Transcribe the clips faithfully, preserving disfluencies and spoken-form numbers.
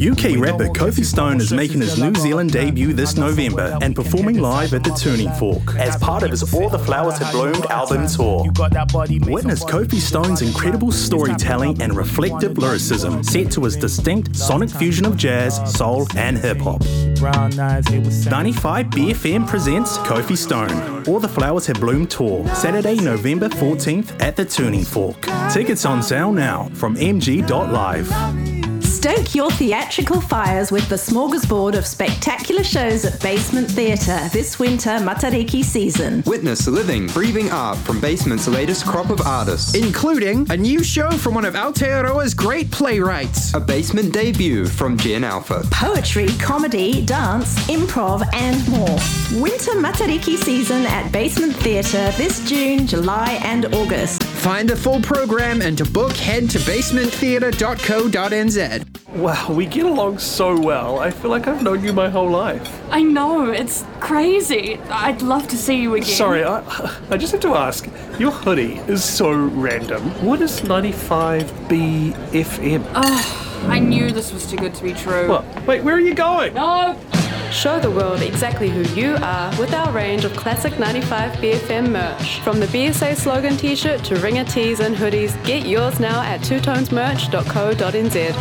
U K rapper Kofi Stone is making his New Zealand debut this November and performing live at the Tuning Fork as part of his All the Flowers Have Bloomed album tour. Witness Kofi Stone's incredible storytelling and reflective lyricism set to his distinct sonic fusion of jazz, soul and hip-hop. ninety-five B F M presents Kofi Stone, All the Flowers Have Bloomed tour, Saturday, November fourteenth at the Tuning Fork. Tickets on sale now from m g dot live. Stoke your theatrical fires with the smorgasbord of spectacular shows at Basement Theatre this winter Matariki season. Witness living, breathing art from Basement's latest crop of artists, including a new show from one of Aotearoa's great playwrights, a Basement debut from Gen Alpha, poetry, comedy, dance, improv and more. Winter Matariki season at Basement Theatre this June, July and August. Find the full program and to book, head to basement theatre dot co dot n z. Wow, we get along so well. I feel like I've known you my whole life. I know, it's crazy. I'd love to see you again. Sorry, I, I just have to ask, your hoodie is so random. What is ninety-five B F M? Oh, I knew this was too good to be true. What? Wait, where are you going? No! Show the world exactly who you are with our range of classic ninety-five B F M merch. From the B S A slogan t-shirt to ringer tees and hoodies, get yours now at two tones merch dot co dot n z.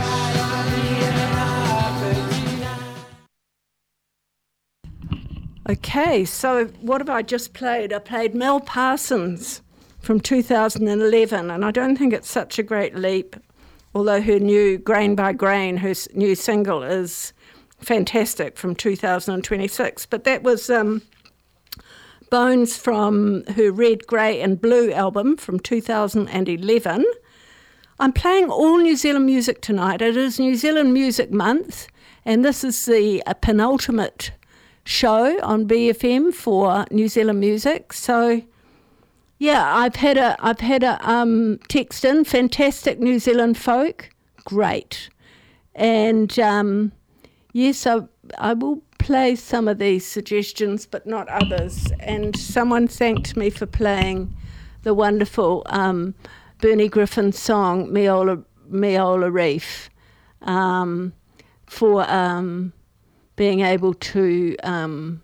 Okay, so what have I just played? I played Mel Parsons from two thousand eleven, and I don't think it's such a great leap, although her new Grain by Grain, her new single, is fantastic from two thousand twenty-six. But that was um, Bones from her Red, Grey and Blue album from two thousand eleven. I'm playing all New Zealand music tonight. It is New Zealand Music Month, and this is the uh, penultimate show on B F M for New Zealand music. So yeah, I've had a I've had a um, text in, fantastic New Zealand folk, great. And um, yes, I, I will play some of these suggestions, but not others. And someone thanked me for playing the wonderful um, Bernie Griffin song, Meola, Meola Reef, um, for um, being able to um,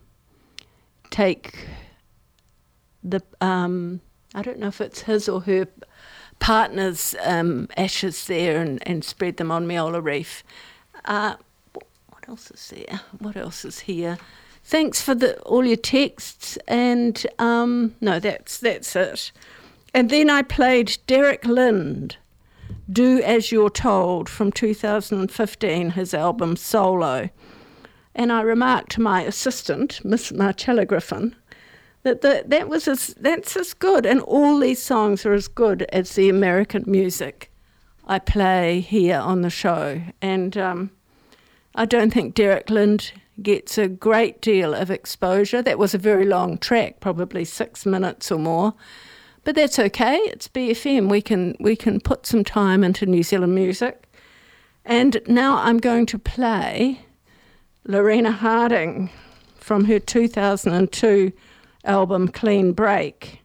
take the, um, I don't know if it's his or her partner's um, ashes there and, and spread them on Meola Reef. Uh, what else is there? What else is here? Thanks for the all your texts, and um, no, that's that's it. And then I played Derek Lind, Do As You're Told, from two thousand fifteen, his album Solo. And I remarked to my assistant, Miss Marcella Griffin, that the, that was as, that's as good, and all these songs are as good as the American music I play here on the show. And um, I don't think Derek Lind gets a great deal of exposure. That was a very long track, probably six minutes or more. But that's okay, it's B F M. We can we can put some time into New Zealand music. And now I'm going to play Lorena Harding from her two thousand two album Clean Break,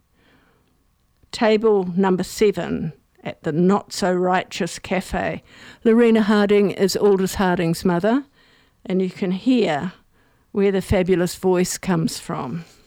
table number seven at the Not So Righteous Cafe. Lorena Harding is Aldous Harding's mother, and you can hear where the fabulous voice comes from.